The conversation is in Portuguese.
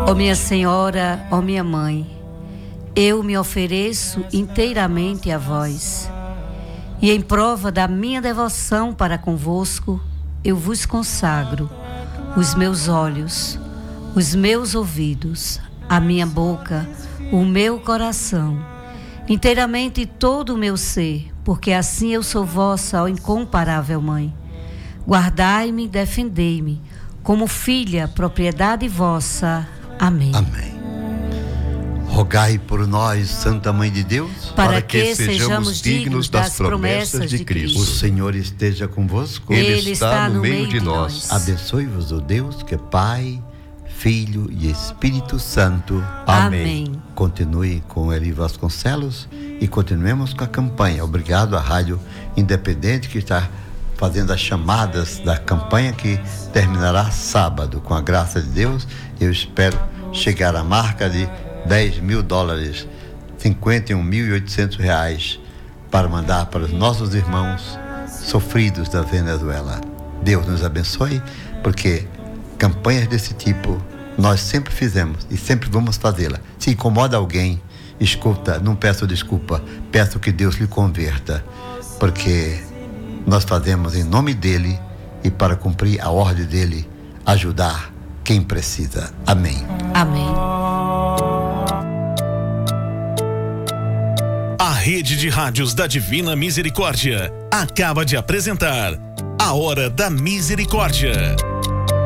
Ó minha Senhora, ó minha Mãe, eu me ofereço inteiramente a vós, e em prova da minha devoção para convosco, eu vos consagro os meus olhos, os meus ouvidos, a minha boca, o meu coração, inteiramente todo o meu ser, porque assim eu sou vossa, ó incomparável Mãe. Guardai-me, defendei-me, como filha, propriedade vossa. Amém. Amém. Rogai por nós, Santa Mãe de Deus, para que sejamos dignos das promessas de Cristo. O Senhor esteja convosco. Ele está no meio de nós. Abençoe-vos o Deus que é Pai, Filho e Espírito Santo. Amém. Continue com Eli Vasconcelos e continuemos com a campanha. Obrigado à Rádio Independente que está fazendo as chamadas da campanha que terminará sábado. Com a graça de Deus, eu espero chegar à marca de $10.000, R$51.800 para mandar para os nossos irmãos sofridos da Venezuela. Deus nos abençoe, porque campanhas desse tipo nós sempre fizemos e sempre vamos fazê-la. Se incomoda alguém, escuta, não peço desculpa, peço que Deus lhe converta, porque nós fazemos em nome dele e para cumprir a ordem dele, ajudar quem precisa. Amém. Amém. A Rede de Rádios da Divina Misericórdia acaba de apresentar A Hora da Misericórdia.